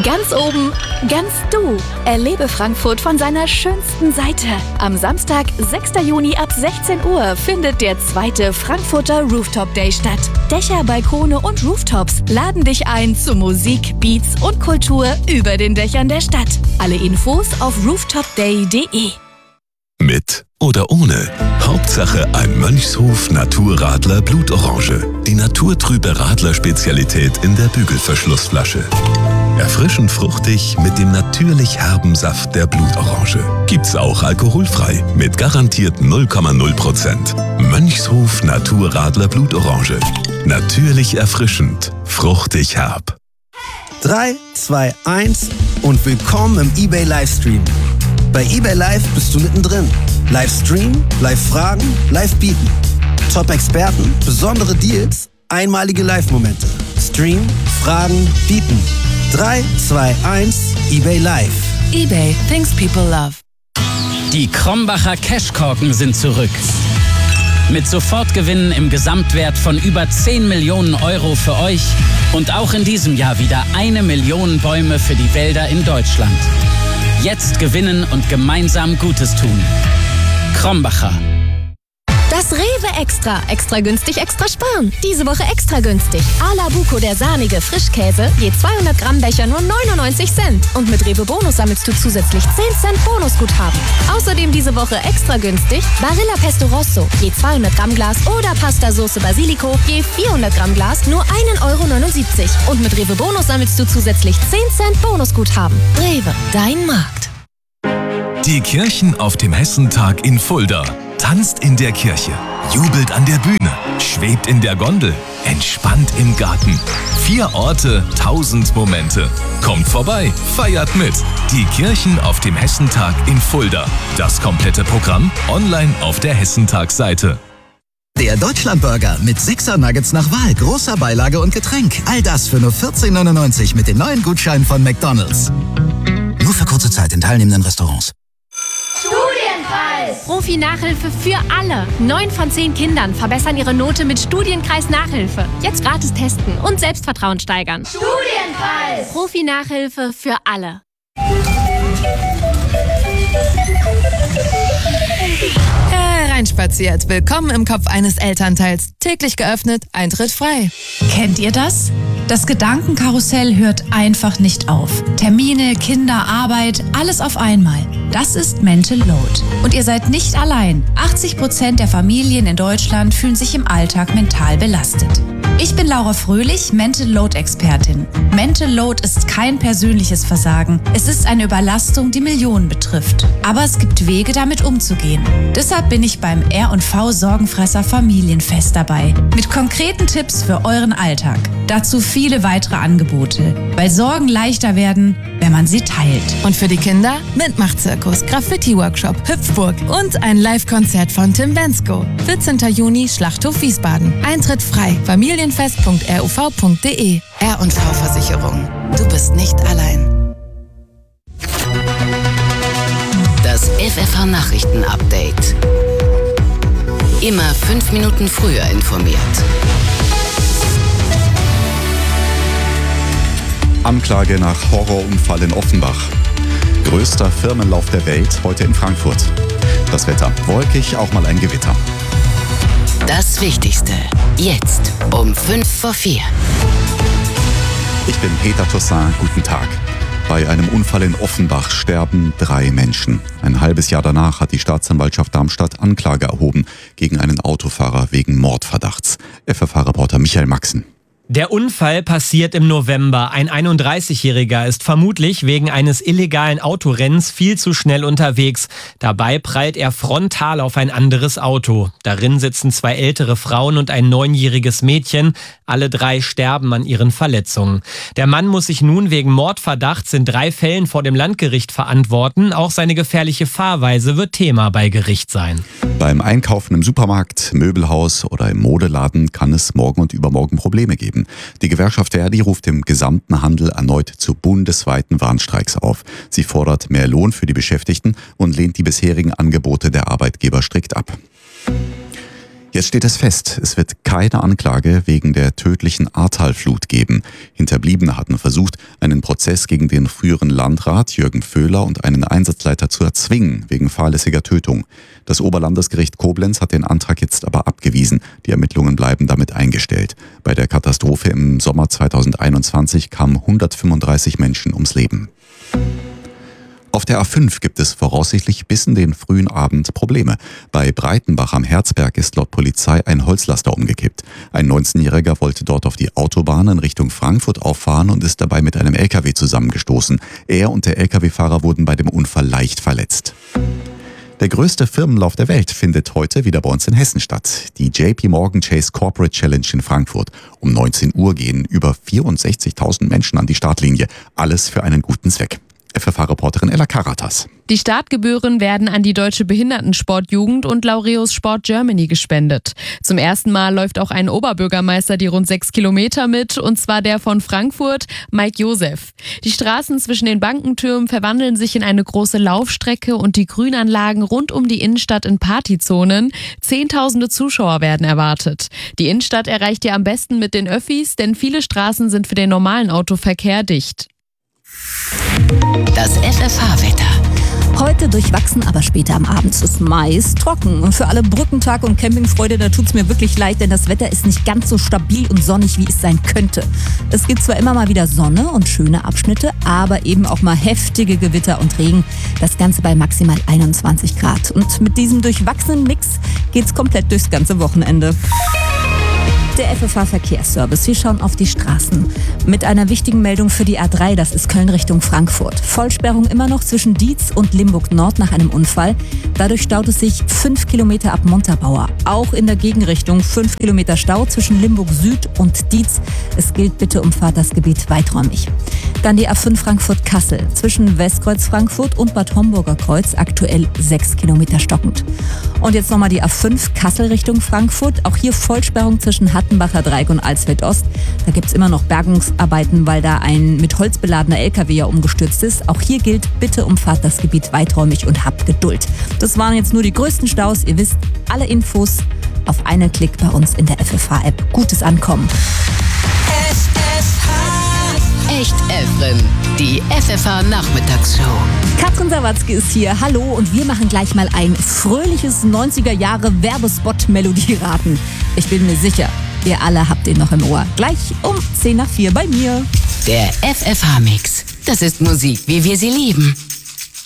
Ganz oben, ganz du. Erlebe Frankfurt von seiner schönsten Seite. Am Samstag, 6. Juni ab 16 Uhr findet der 2. Frankfurter Rooftop Day statt. Dächer, Balkone und Rooftops laden dich ein zu Musik, Beats und Kultur über den Dächern der Stadt. Alle Infos auf rooftopday.de. Mit oder ohne. Hauptsache ein Mönchshof Naturradler Blutorange. Die naturtrübe Radler-Spezialität in der Bügelverschlussflasche. Erfrischend fruchtig mit dem natürlich herben Saft der Blutorange. Gibt's auch alkoholfrei mit garantiert 0,0%. Mönchshof Naturradler Blutorange. Natürlich erfrischend, fruchtig herb. 3, 2, 1 und willkommen im eBay Livestream. Bei eBay Live bist du mittendrin. Livestream, Live-Fragen, Live-Bieten. Top-Experten, besondere Deals, einmalige Live-Momente. Stream, Fragen, Bieten. 3, 2, 1, eBay Live. eBay, things people love. Die Krombacher Cashkorken sind zurück. Mit Sofortgewinnen im Gesamtwert von über 10 Millionen Euro für euch und auch in diesem Jahr wieder 1 Million Bäume für die Wälder in Deutschland. Jetzt gewinnen und gemeinsam Gutes tun. Krombacher. Das Rewe Extra. Extra günstig, extra sparen. Diese Woche extra günstig. A-la Buco, der sahnige Frischkäse. Je 200 Gramm Becher nur 99 Cent. Und mit Rewe Bonus sammelst du zusätzlich 10 Cent Bonusguthaben. Außerdem diese Woche extra günstig. Barilla Pesto Rosso. Je 200 Gramm Glas oder Pasta Sauce Basilico. Je 400 Gramm Glas nur 1,79 €. Und mit Rewe Bonus sammelst du zusätzlich 10 Cent Bonusguthaben. Rewe, dein Markt. Die Kirchen auf dem Hessentag in Fulda. Tanzt in der Kirche, jubelt an der Bühne, schwebt in der Gondel, entspannt im Garten. 4 Orte, 1000 Momente. Kommt vorbei, feiert mit. Die Kirchen auf dem Hessentag in Fulda. Das komplette Programm online auf der Hessentag-Seite. Der Deutschlandburger mit 6er Nuggets nach Wahl, großer Beilage und Getränk. All das für nur 14,99 € mit den neuen Gutscheinen von McDonald's. Nur für kurze Zeit in teilnehmenden Restaurants. Profi-Nachhilfe für alle. 9 von 10 Kindern verbessern ihre Note mit Studienkreis-Nachhilfe. Jetzt gratis testen und Selbstvertrauen steigern. Studienkreis! Profi-Nachhilfe für alle. Hereinspaziert. Willkommen im Kopf eines Elternteils. Täglich geöffnet, Eintritt frei. Kennt ihr das? Das Gedankenkarussell hört einfach nicht auf. Termine, Kinder, Arbeit, alles auf einmal. Das ist Mental Load. Und ihr seid nicht allein. 80% der Familien in Deutschland fühlen sich im Alltag mental belastet. Ich bin Laura Fröhlich, Mental Load Expertin. Mental Load ist kein persönliches Versagen. Es ist eine Überlastung, die Millionen betrifft. Aber es gibt Wege, damit umzugehen. Deshalb bin ich beim R&V Sorgenfresser Familienfest dabei. Mit konkreten Tipps für euren Alltag. Dazu viele weitere Angebote. Weil Sorgen leichter werden, wenn man sie teilt. Und für die Kinder Mitmachzirkus, Graffiti-Workshop, Hüpfburg und ein Live-Konzert von Tim Bensko. 14. Juni, Schlachthof Wiesbaden. Eintritt frei. Familienfest.ruv.de. R&V Versicherung. Du bist nicht allein. Das FFH Nachrichten Update. Immer 5 Minuten früher informiert. Anklage nach Horrorunfall in Offenbach. Größter Firmenlauf der Welt, heute in Frankfurt. Das Wetter wolkig, auch mal ein Gewitter. Das Wichtigste, jetzt um 3:55. Ich bin Peter Toussaint, guten Tag. Bei einem Unfall in Offenbach sterben 3 Menschen. Ein halbes Jahr danach hat die Staatsanwaltschaft Darmstadt Anklage erhoben gegen einen Autofahrer wegen Mordverdachts. FFH-Reporter Michael Maxen. Der Unfall passiert im November. Ein 31-Jähriger ist vermutlich wegen eines illegalen Autorennens viel zu schnell unterwegs. Dabei prallt er frontal auf ein anderes Auto. Darin sitzen 2 ältere Frauen und ein 9-jähriges Mädchen. Alle 3 sterben an ihren Verletzungen. Der Mann muss sich nun wegen Mordverdachts in 3 Fällen vor dem Landgericht verantworten. Auch seine gefährliche Fahrweise wird Thema bei Gericht sein. Beim Einkaufen im Supermarkt, Möbelhaus oder im Modeladen kann es morgen und übermorgen Probleme geben. Die Gewerkschaft Verdi ruft im gesamten Handel erneut zu bundesweiten Warnstreiks auf. Sie fordert mehr Lohn für die Beschäftigten und lehnt die bisherigen Angebote der Arbeitgeber strikt ab. Jetzt steht es fest, es wird keine Anklage wegen der tödlichen Ahrtal-Flut geben. Hinterbliebene hatten versucht, einen Prozess gegen den früheren Landrat Jürgen Vöhler und einen Einsatzleiter zu erzwingen, wegen fahrlässiger Tötung. Das Oberlandesgericht Koblenz hat den Antrag jetzt aber abgewiesen. Die Ermittlungen bleiben damit eingestellt. Bei der Katastrophe im Sommer 2021 kamen 135 Menschen ums Leben. Auf der A5 gibt es voraussichtlich bis in den frühen Abend Probleme. Bei Breitenbach am Herzberg ist laut Polizei ein Holzlaster umgekippt. Ein 19-Jähriger wollte dort auf die Autobahn in Richtung Frankfurt auffahren und ist dabei mit einem LKW zusammengestoßen. Er und der LKW-Fahrer wurden bei dem Unfall leicht verletzt. Der größte Firmenlauf der Welt findet heute wieder bei uns in Hessen statt. Die JP Morgan Chase Corporate Challenge in Frankfurt. Um 19 Uhr gehen über 64.000 Menschen an die Startlinie. Alles für einen guten Zweck. FFH-Reporterin Ella Karatas. Die Startgebühren werden an die Deutsche Behindertensportjugend und Laureus Sport Germany gespendet. Zum ersten Mal läuft auch ein Oberbürgermeister die rund 6 Kilometer mit, und zwar der von Frankfurt, Mike Josef. Die Straßen zwischen den Bankentürmen verwandeln sich in eine große Laufstrecke und die Grünanlagen rund um die Innenstadt in Partyzonen. Zehntausende Zuschauer werden erwartet. Die Innenstadt erreicht ihr am besten mit den Öffis, denn viele Straßen sind für den normalen Autoverkehr dicht. Das FFH-Wetter. Heute durchwachsen, aber später am Abend ist meist trocken. Und für alle Brückentag- und Campingfreude, da tut's mir wirklich leid, denn das Wetter ist nicht ganz so stabil und sonnig, wie es sein könnte. Es gibt zwar immer mal wieder Sonne und schöne Abschnitte, aber eben auch mal heftige Gewitter und Regen. Das Ganze bei maximal 21 Grad. Und mit diesem durchwachsenen Mix geht's komplett durchs ganze Wochenende. Der FFH-Verkehrsservice. Wir schauen auf die Straßen. Mit einer wichtigen Meldung für die A3, das ist Köln Richtung Frankfurt. Vollsperrung immer noch zwischen Dietz und Limburg Nord nach einem Unfall. Dadurch staut es sich 5 Kilometer ab Montabaur. Auch in der Gegenrichtung 5 Kilometer Stau zwischen Limburg Süd und Dietz. Es gilt, bitte umfahrt das Gebiet weiträumig. Dann die A5 Frankfurt-Kassel. Zwischen Westkreuz Frankfurt und Bad Homburger Kreuz aktuell 6 Kilometer stockend. Und jetzt nochmal die A5 Kassel Richtung Frankfurt. Auch hier Vollsperrung zwischen Hattenbacher Dreieck und Alsfeld Ost. Da gibt es immer noch Bergungsarbeiten, weil da ein mit Holz beladener LKW ja umgestürzt ist. Auch hier gilt, bitte umfahrt das Gebiet weiträumig und habt Geduld. Das waren jetzt nur die größten Staus. Ihr wisst, alle Infos auf einen Klick bei uns in der FFH-App. Gutes Ankommen. Echt Evren, die FFH-Nachmittagsshow. Katrin Sawatzki ist hier. Hallo, und wir machen gleich mal ein fröhliches 90er-Jahre-Werbespot-Melodie-Raten. Ich bin mir sicher, ihr alle habt ihn noch im Ohr. Gleich um 3:10 bei mir. Der FFH-Mix. Das ist Musik, wie wir sie lieben.